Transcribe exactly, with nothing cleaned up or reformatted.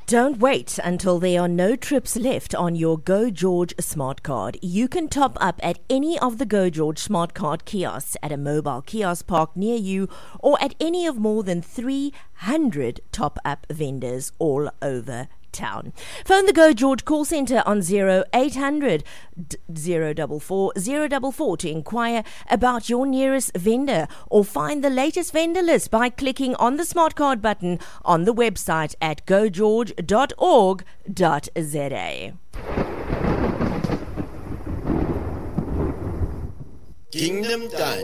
Don't wait until there are no trips left on your Go George smart card. You can top up at any of the Go George smart card kiosks at a mobile kiosk park near you or at any of more than three hundred top up vendors all over town. Phone the Go George call centre on zero eight hundred zero four four zero four four to inquire about your nearest vendor or find the latest vendor list by clicking on the smart card button on the website at go george dot org dot za. Kingdom Time.